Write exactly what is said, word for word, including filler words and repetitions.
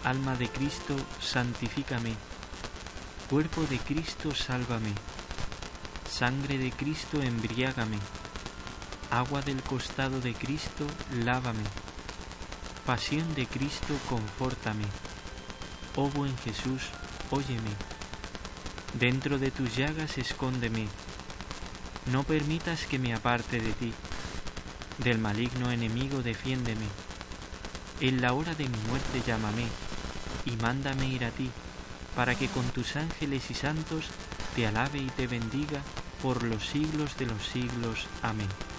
Alma de Cristo, santifícame. Cuerpo de Cristo, sálvame. Sangre de Cristo, embriágame. Agua del costado de Cristo, lávame. Pasión de Cristo, confórtame. Oh buen Jesús, óyeme. Dentro de tus llagas escóndeme. No permitas que me aparte de ti. Del maligno enemigo defiéndeme. En la hora de mi muerte llámame y mándame ir a ti, para que con tus ángeles y santos te alabe y te bendiga por los siglos de los siglos. Amén.